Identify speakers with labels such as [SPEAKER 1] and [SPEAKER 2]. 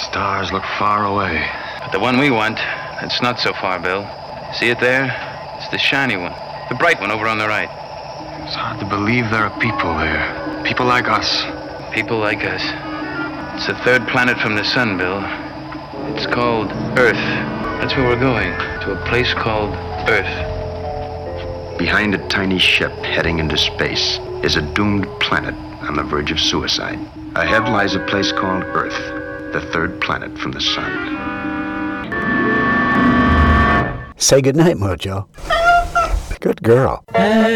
[SPEAKER 1] stars look far away.
[SPEAKER 2] But the one we want, it's not so far, Bill. See it there? It's the shiny one. The bright one over on the right.
[SPEAKER 1] It's hard to believe there are people there. People like us.
[SPEAKER 2] People like us. It's the third planet from the sun, Bill. It's called Earth. That's where we're going. To a place called Earth.
[SPEAKER 3] Behind a tiny ship heading into space is a doomed planet on the verge of suicide. Ahead lies a place called Earth, the third planet from the sun.
[SPEAKER 4] Say goodnight, Mojo. Good girl.